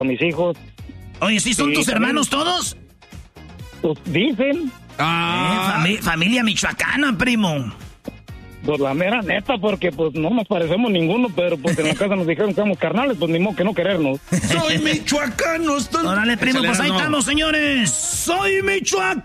a mis hijos. Oye, ¿sí son tus hermanos todos? Pues dicen. Familia michoacana, primo. Pues la mera neta, porque pues no nos parecemos ninguno, pero pues en la casa nos dijeron que somos carnales, pues ni modo que no querernos. Soy michoacano. Órale, primo, pues ahí estamos, señores. Soy michoacano.